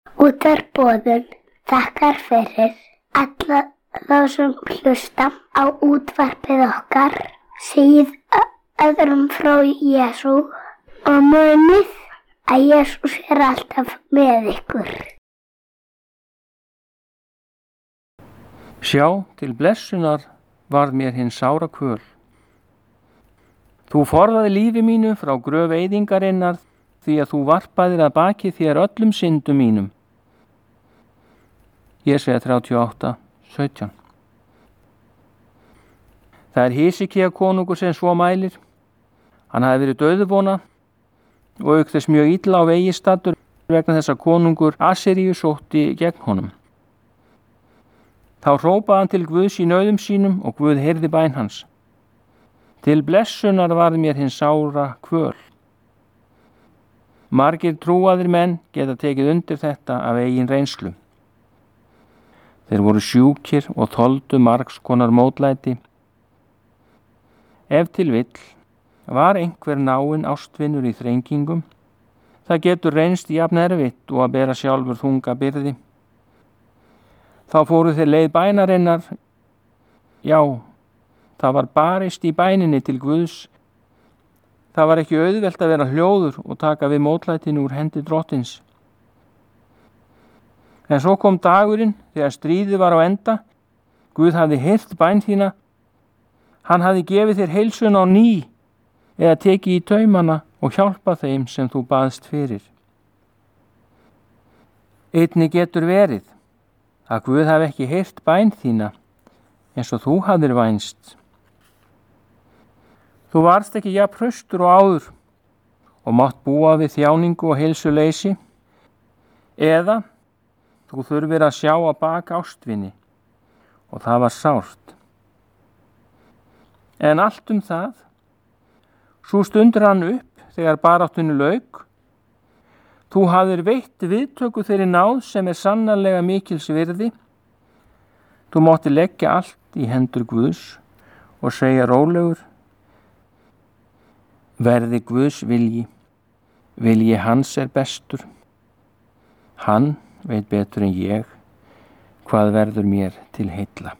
Útvarpsboðun þakkar fyrir alla þá sem hlusta á útvarpið okkar, segið öðrum frá Jesú og munið að Jesús alltaf með ykkur. Sjá, til blessunar varð mér hinn sára kvöl. Þú forðaði lífi mínu frá gröf eyðingarinnar, því að þú varpaðir að baki þér öllum syndum mínum. Jesaja 38:17. Það er Hesekia konungur sem svo mælir. Hann hafi verið dauðvona og auk þess mjög illa á vegi staddur vegna þess að konungur Asseríu sótti gegn honum. Þá hrópaði hann til Guðs í nauðum sínum og Guð heyrði bæn hans. Til blessunar varð mér hinn sára kvöl. Margir trúaðir menn geta tekið undir þetta af eigin reynslu. Þeir voru sjúkir og þoldu margs konar mótlæti. Ef til vill var einhver náinn ástvinur í þrengingum, það getur reynst jafn erfitt og að bera sjálfur þunga byrði. Þá fóru þeir leið bænarinnar. Já, það var barist í bæninni til Guðs. Það var ekki auðvelt að vera hljóður og taka við mótlætinu úr hendi drottins. En svo kom dagurinn þegar stríðið var á enda. Guð hafði heyrt bæn þína. Hann hafði gefið þér heilsun á ný eða tekið í taumana og hjálpað þeim sem þú baðst fyrir. Einnig getur verið að Guð hafi ekki heyrt bæn þína eins og þú hafðir vænst. Þú varst ekki jafn hraustur og áður og mátt búa við þjáningu og heilsuleysi, eða þú þurfir að sjá á bak ástvini og það var sárt. En allt það, svo stund rann upp þegar baráttunni lauk. Þú hafðir veitt viðtöku þeirri náð sem er sannarlega mikils virði. Þú mátti leggja allt í hendur Guðs og segja rólegur: verði Guðs vilji hans er bestur. Hann veit betur en ég hvað verður mér til heilla.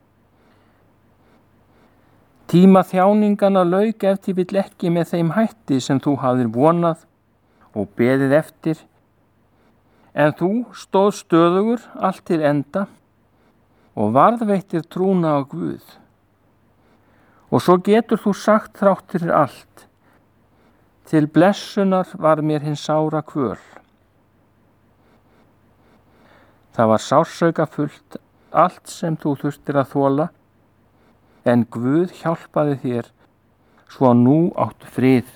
Tíma þjáningana lauk ef til vill ekki með þeim hætti sem þú hafðir vonað og beðið eftir, en þú stóð stöðugur allt til enda og varðveittir trúna á Guð. Og svo getur þú sagt þrátt fyrir allt: til blessunar var mér hinn sára kvöl. Það var sársauka-fullt allt sem þú þurftir að þola, en Guð hjálpaði þér svo að nú áttu frið.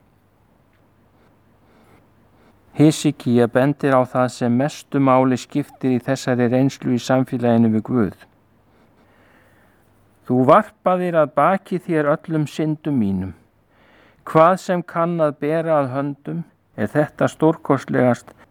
Hesekia bendir á það sem mestu máli skiptir í þessari reynslu í samfélaginu við Guð. Þú varpaðir að baki þér öllum syndum mínum. Hvað sem kann að bera að höndum er þetta stórkostlegast